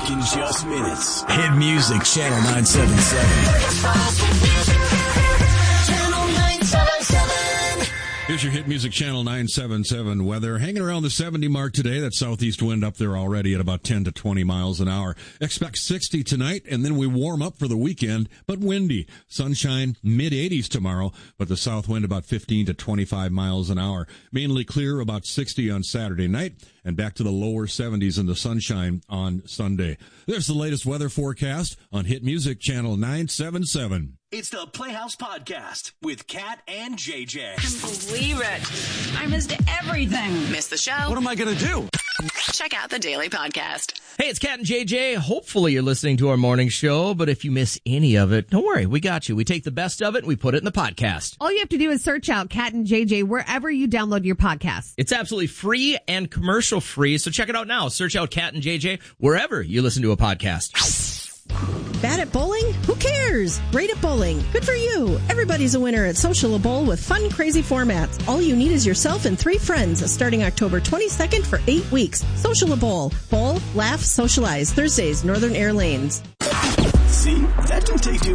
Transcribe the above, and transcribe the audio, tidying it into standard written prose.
music in just minutes. Hit Music Channel 977. Here's your Hit Music Channel 977 weather. Hanging around the 70 mark today. That southeast wind up there already at about 10 to 20 miles an hour. Expect 60 tonight, and then we warm up for the weekend, but windy. Sunshine, mid-80s tomorrow, but the south wind about 15 to 25 miles an hour. Mainly clear, about 60 on Saturday night, and back to the lower 70s in the sunshine on Sunday. There's the latest weather forecast on Hit Music Channel 977. It's the Playhouse Podcast with Kat and JJ. I can't believe it. I missed everything. Missed the show? What am I going to do? Check out the Daily Podcast. Hey, it's Kat and JJ. Hopefully you're listening to our morning show, but if you miss any of it, don't worry. We got you. We take the best of it and we put it in the podcast. All you have to do is search out Kat and JJ wherever you download your podcast. It's absolutely free and commercial free, so check it out now. Search out Kat and JJ wherever you listen to a podcast. Bad at bowling? Who cares? Great at bowling. Good for you. Everybody's a winner at Social Bowl with fun, crazy formats. All you need is yourself and 3 friends starting October 22nd for 8 weeks. Social Bowl. Bowl, laugh, socialize. Thursdays, Northern Air Lanes. See, that didn't take too